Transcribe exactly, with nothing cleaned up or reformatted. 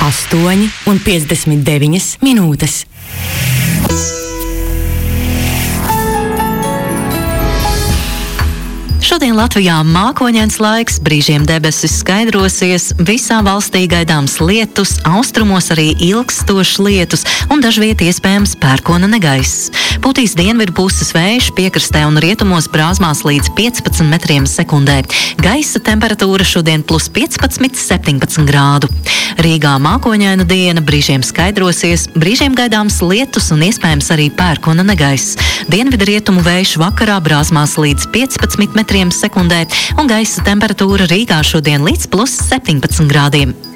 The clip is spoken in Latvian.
astoņi un piecdesmit deviņas minūtes. Šodien Latvijā mākoņains laiks, brīžiem debesis skaidrosies, visā valstī gaidāms lietus, austrumos arī ilgstošs lietus un dažviet iespējams pērkona negaiss. Putīs dienvidu puses vējš, piekrastē un rietumos brāzmās līdz piecpadsmit metriem sekundē. Gaisa temperatūra šodien plus piecpadsmit, septiņpadsmit grādu. Rīgā mākoņaina diena, brīžiem skaidrosies, brīžiem gaidāms lietus un iespējams arī pērkona negaiss. Dienvidu rietumu vējš vakarā brāzmās līdz piecpadsmit metriem sekundē un gaisa temperatūra Rīgā šodien līdz plus septiņpadsmit grādiem.